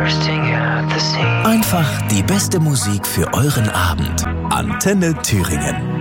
Einfach die beste Musik für euren Abend. Antenne Thüringen.